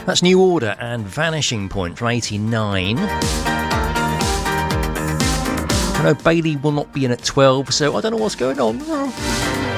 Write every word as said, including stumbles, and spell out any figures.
That's New Order and Vanishing Point from eighty-nine. I know Bailey will not be in at twelve, so I don't know what's going on.